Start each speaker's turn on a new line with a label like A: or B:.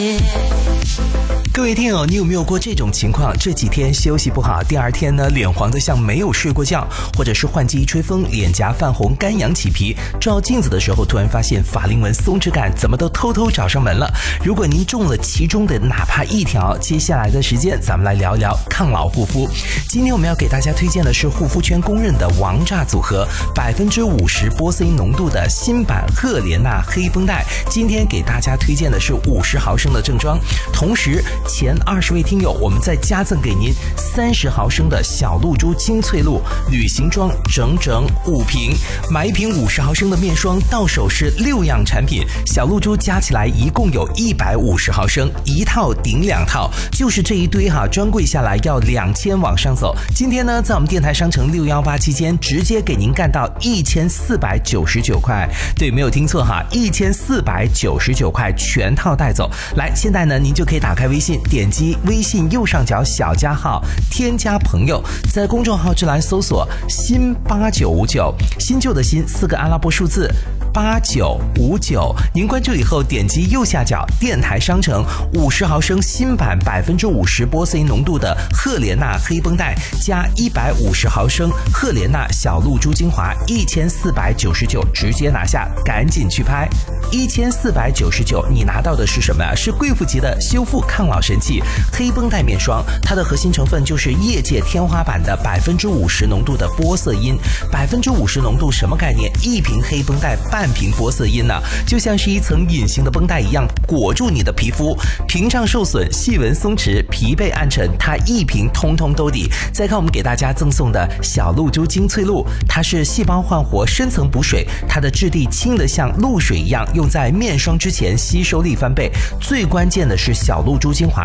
A: 各位听友，你有没有过这种情况？这几天休息不好，第二天呢，脸黄得像没有睡过觉，或者是换季一吹风，脸颊泛红，干痒起皮，照镜子的时候突然发现法令纹松弛感怎么都偷偷找上门了。如果您中了其中的哪怕一条，接下来的时间咱们来聊一聊抗老护肤。今天我们要给大家推荐的是护肤圈公认的王炸组合，50%玻色因浓度的新版赫莲娜黑绷带。今天给大家推荐的是50毫升的正装，同时前20位听友，我们再加赠给您30毫升的小露珠精粹露旅行装，整整5瓶。买一瓶50毫升的面霜，到手是6样产品，小露珠加起来一共有150毫升，一套顶2套，就是这一堆哈，专柜下来要2000往上走。今天呢，在我们电台商城618期间，直接给您干到1499块。对，没有听错哈，1499块全套带走。来，现在呢，您就可以打开微信，点击微信右上角小加号，添加朋友，在公众号之栏搜索新8959，新旧的新4个阿拉伯数字8959，您关注以后点击右下角电台商城50毫升新版50%玻色因浓度的赫莲娜黑绷带，加150毫升赫莲娜小露珠精华，1499，直接拿下，赶紧去拍。1499，你拿到的是什么呀？是贵妇级的修复抗老神器黑绷带面霜，它的核心成分就是业界天花板的50%浓度的玻色因。50%浓度什么概念？一瓶黑绷带，半瓶玻色因呢，就像是一层隐形的绷带一样，裹住你的皮肤，屏障受损，细纹松弛，疲惫暗沉，它一瓶通通都抵。再看我们给大家赠送的小露珠精粹露，它是细胞焕活，深层补水，它的质地轻得像露水一样，用在面霜之前吸收力翻倍。最关键的是小露珠精华